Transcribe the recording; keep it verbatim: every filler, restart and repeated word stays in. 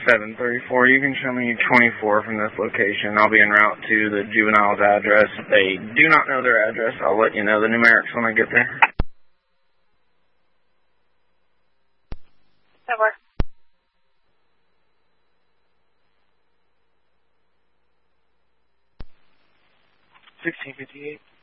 seven thirty-four. You can show me twenty-four from this location. I'll be en route to the juvenile's address. If they do not know their address, I'll let you know the numerics when I get there. Over. sixteen fifty-eight.